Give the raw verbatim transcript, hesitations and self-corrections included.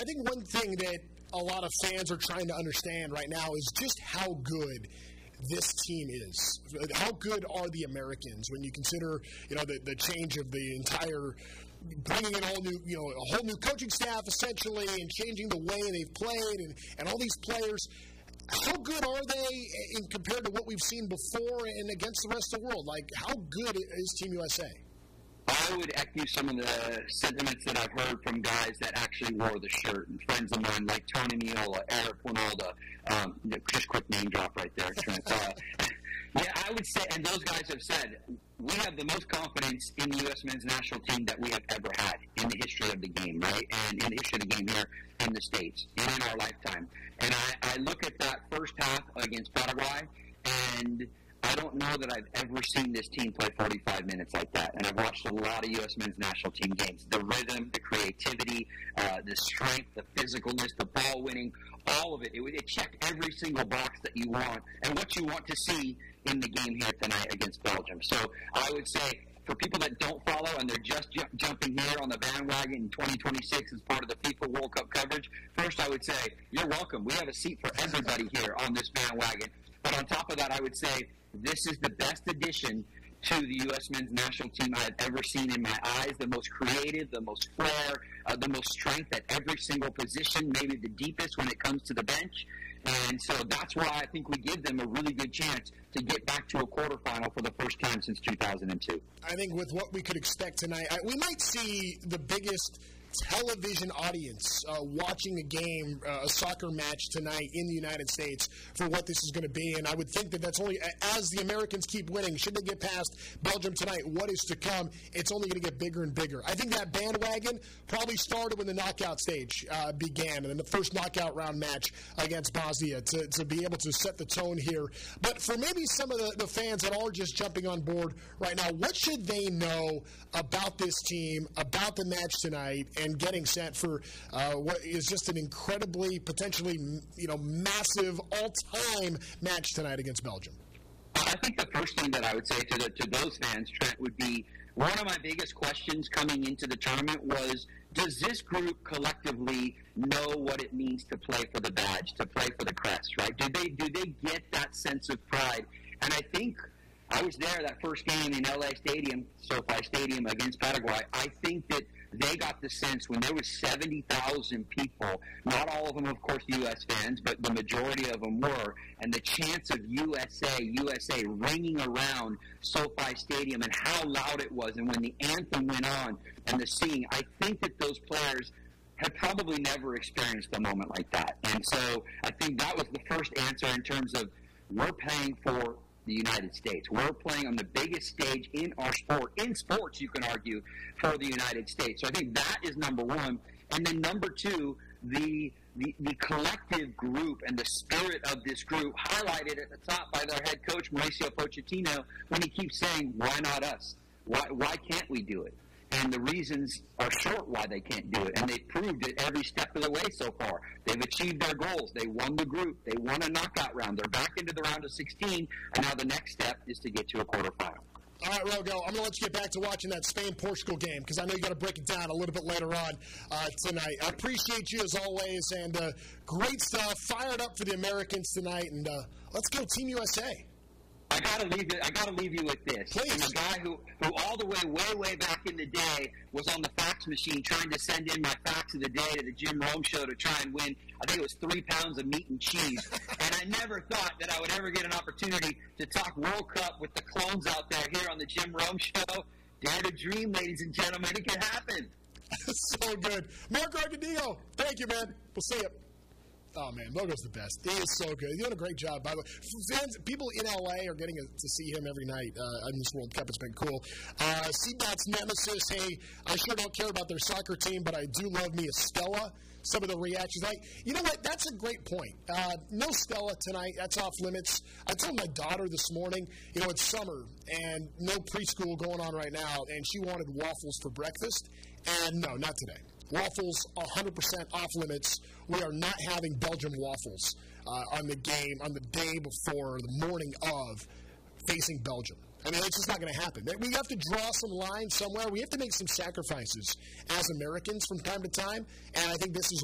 think one thing that a lot of fans are trying to understand right now is just how good this team is. How good are the Americans when you consider, you know, the, the change of the entire, bringing in all new, you know, a whole new coaching staff essentially, and changing the way they've played, and, and all these players. How good are they in compared to what we've seen before and against the rest of the world? Like, how good is Team U S A? I would echo some of the sentiments that I've heard from guys that actually wore the shirt, and friends of mine like Tony Meola, Eric Winalda, um, just quick name drop right there, Trent. Uh, yeah, I would say, and those guys have said, we have the most confidence in the U S men's national team that we have ever had in the history of the game, right? And in the history of the game here in the States, and in our lifetime. And I, I look at that first half against Paraguay, and I don't know that I've ever seen this team play forty-five minutes like that. And I've watched a lot of U S men's national team games. The rhythm, the creativity, uh, the strength, the physicalness, the ball winning, all of it. It, it checked every single box that you want and what you want to see in the game here tonight against Belgium. So I would say, for people that don't follow and they're just ju- jumping here on the bandwagon in twenty twenty-six as part of the FIFA World Cup coverage, first I would say, you're welcome. We have a seat for everybody here on this bandwagon. But on top of that, I would say, this is the best addition to the U S men's national team I have ever seen in my eyes. The most creative, the most flair, uh, the most strength at every single position, maybe the deepest when it comes to the bench. And so that's why I think we give them a really good chance to get back to a quarterfinal for the first time since two thousand two. I think with what we could expect tonight, I, we might see the biggest television audience uh, watching a game, uh, a soccer match tonight in the United States for what this is going to be. And I would think that that's only, as the Americans keep winning, should they get past Belgium tonight, what is to come, it's only going to get bigger and bigger. I think that bandwagon probably started when the knockout stage uh, began, and then the first knockout round match against Bosnia to, to be able to set the tone here. But for maybe some of the, the fans that are just jumping on board right now, what should they know about this team, about the match tonight, and getting set for uh, what is just an incredibly, potentially, you know, massive, all-time match tonight against Belgium? I think the first thing that I would say to the, to those fans, Trent, would be one of my biggest questions coming into the tournament was, does this group collectively know what it means to play for the badge, to play for the crest, right? Do they do they get that sense of pride? And I think I was there that first game in L A Stadium, SoFi Stadium against Paraguay. I think that they got the sense when there was seventy thousand people, not all of them, of course, U S fans, but the majority of them were, and the chants of U S A, U S A ringing around SoFi Stadium and how loud it was, and when the anthem went on and the singing, I think that those players had probably never experienced a moment like that. And so I think that was the first answer in terms of we're paying for the United States. We're playing on the biggest stage in our sport, in sports, you can argue, for the United States. So I think that is number one. And then number two, the, the the collective group and the spirit of this group, highlighted at the top by their head coach, Mauricio Pochettino, when he keeps saying, why not us? Why, why can't we do it? And the reasons are short why they can't do it. And they've proved it every step of the way so far. They've achieved their goals. They won the group. They won a knockout round. They're back into the round of sixteen. And now the next step is to get to a quarterfinal. All right, Rogo, I'm going to let you get back to watching that Spain-Portugal game because I know you got to break it down a little bit later on uh, tonight. I appreciate you as always, and uh, great stuff. Fired up for the Americans tonight, and uh, let's go Team U S A. I gotta leave it. I gotta leave you with this. Please. And the guy who, who all the way, way, way back in the day was on the fax machine trying to send in my fax of the day to the Jim Rome show to try and win. I think it was three pounds of meat and cheese. And I never thought that I would ever get an opportunity to talk World Cup with the clones out there here on the Jim Rome show. Dare to dream, ladies and gentlemen. It can happen. So good, Mark Argadillo. Thank you, man. We'll see you. Oh, man, Logo's the best. He is so good. He's doing a great job, by the way. Fans, people in L A are getting a, to see him every night uh, in this World Cup. It's been cool. Uh, C DOT's nemesis, hey, I sure don't care about their soccer team, but I do love me a Stella. Some of the reactions. Like, you know what? That's a great point. Uh, no Stella tonight. That's off limits. I told my daughter this morning, you know, it's summer and no preschool going on right now, and she wanted waffles for breakfast. And no, not today. Waffles, one hundred percent off limits. We are not having Belgium waffles uh, on the game, on the day before, the morning of, facing Belgium. I mean, it's just not going to happen. We have to draw some lines somewhere. We have to make some sacrifices as Americans from time to time, and I think this is